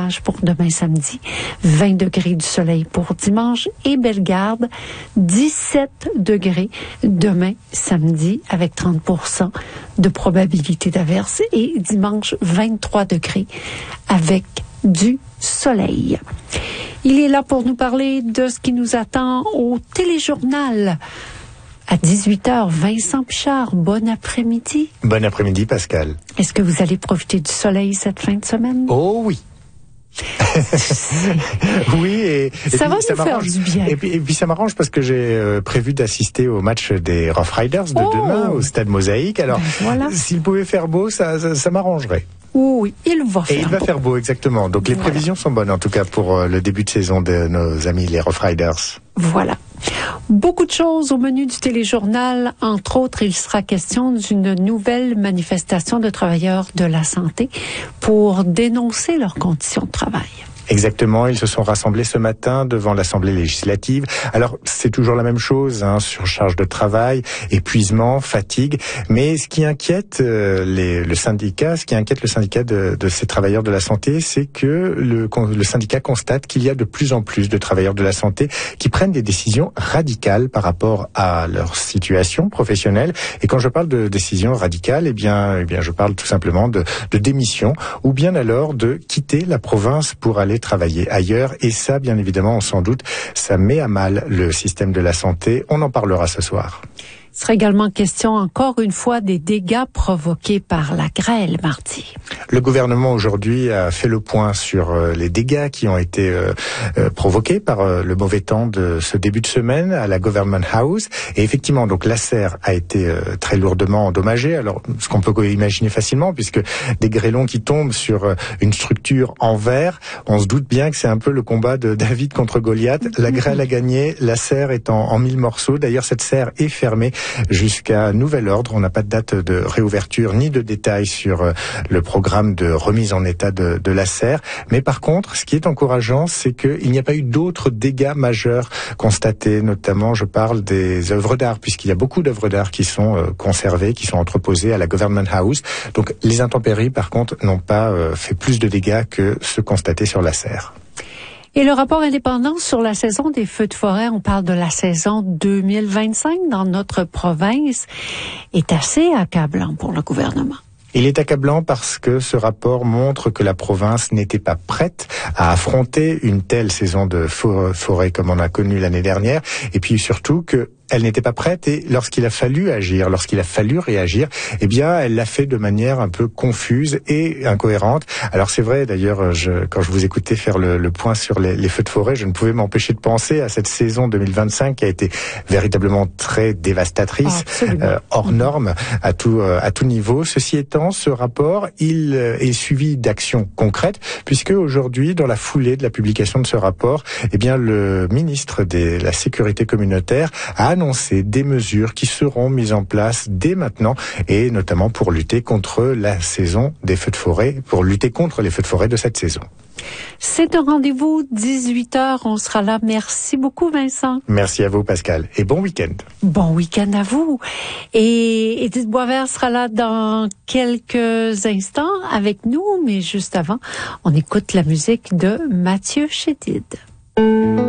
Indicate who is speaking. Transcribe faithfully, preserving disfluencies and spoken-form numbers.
Speaker 1: nuages pour demain samedi, vingt degrés du soleil pour dimanche et Bellegarde, dix-sept degrés demain samedi avec trente pour cent de probabilité d'averse et dimanche vingt-trois degrés avec du soleil. Il est là pour nous parler de ce qui nous attend au téléjournal. À dix-huit heures, Vincent Pichard, bon après-midi.
Speaker 2: Bon après-midi, Pascal.
Speaker 1: Est-ce que vous allez profiter du soleil cette fin de semaine?
Speaker 2: Oh oui. Oui, et, et
Speaker 1: ça
Speaker 2: puis,
Speaker 1: va
Speaker 2: ça
Speaker 1: nous faire du bien.
Speaker 2: Et puis, et puis ça m'arrange parce que j'ai euh, prévu d'assister au match des Rough Riders de
Speaker 1: oh.
Speaker 2: demain au Stade Mosaïque. Alors,
Speaker 1: ben voilà.
Speaker 2: S'il pouvait faire beau, ça, ça, ça m'arrangerait.
Speaker 1: Oui, il va faire beau.
Speaker 2: Et il va
Speaker 1: beau.
Speaker 2: faire beau, exactement. Donc les
Speaker 1: voilà.
Speaker 2: prévisions sont bonnes, en tout cas pour euh, le début de saison de nos amis les Rough Riders.
Speaker 1: Voilà. Beaucoup de choses au menu du téléjournal. Entre autres, il sera question d'une nouvelle manifestation de travailleurs de la santé pour dénoncer leurs conditions de travail.
Speaker 2: Exactement, ils se sont rassemblés ce matin devant l'Assemblée législative. Alors, c'est toujours la même chose, hein, surcharge de travail, épuisement, fatigue. Mais ce qui inquiète euh, les, le syndicat, ce qui inquiète le syndicat de, de ces travailleurs de la santé, c'est que le, le syndicat constate qu'il y a de plus en plus de travailleurs de la santé qui prennent des décisions radicales par rapport à leur situation professionnelle. Et quand je parle de décisions radicales, eh bien, eh bien, je parle tout simplement de, de démission ou bien alors de quitter la province pour aller travailler ailleurs. Et ça, bien évidemment, on s'en doute, ça met à mal le système de la santé. On en parlera ce soir.
Speaker 1: Il sera également question, encore une fois, des dégâts provoqués par la grêle mardi.
Speaker 2: Le gouvernement aujourd'hui a fait le point sur euh, les dégâts qui ont été euh, euh, provoqués par euh, le mauvais temps de ce début de semaine à la Government House. Et effectivement, donc la serre a été euh, très lourdement endommagée. Alors, ce qu'on peut imaginer facilement, puisque des grêlons qui tombent sur euh, une structure en verre, on se doute bien que c'est un peu le combat de David contre Goliath. La grêle a gagné, la serre est en, en mille morceaux. D'ailleurs, cette serre est fermée jusqu'à nouvel ordre. On n'a pas de date de réouverture ni de détails sur euh, le programme de remise en état de, de la serre. Mais par contre, ce qui est encourageant, c'est qu'il n'y a pas eu d'autres dégâts majeurs constatés. Notamment, je parle des œuvres d'art, puisqu'il y a beaucoup d'œuvres d'art qui sont euh, conservées, qui sont entreposées à la Government House. Donc, les intempéries, par contre, n'ont pas euh, fait plus de dégâts que ceux constatés sur la serre.
Speaker 1: Et le rapport indépendant sur la saison des feux de forêt, on parle de la saison deux mille vingt-cinq dans notre province, est assez accablant pour le gouvernement.
Speaker 2: Il est accablant parce que ce rapport montre que la province n'était pas prête à affronter une telle saison de forêt comme on a connu l'année dernière, et puis surtout que elle n'était pas prête et lorsqu'il a fallu agir, lorsqu'il a fallu réagir, eh bien, elle l'a fait de manière un peu confuse et incohérente. Alors c'est vrai, d'ailleurs, je, quand je vous écoutais faire le, le point sur les, les feux de forêt, je ne pouvais m'empêcher de penser à cette saison deux mille vingt-cinq qui a été véritablement très dévastatrice,
Speaker 1: oh,
Speaker 2: euh, hors norme, à tout, euh, à tout niveau. Ceci étant, ce rapport, il euh, est suivi d'actions concrètes, puisque aujourd'hui, dans la foulée de la publication de ce rapport, eh bien, le ministre de la Sécurité communautaire a annoncer des mesures qui seront mises en place dès maintenant et notamment pour lutter contre la saison des feux de forêt, pour lutter contre les feux de forêt de cette saison.
Speaker 1: C'est un rendez-vous dix-huit heures, on sera là. Merci beaucoup Vincent.
Speaker 2: Merci à vous Pascal et bon week-end.
Speaker 1: Bon week-end à vous. Et Edith Boisvert sera là dans quelques instants avec nous, mais juste avant, on écoute la musique de Mathieu Chédid.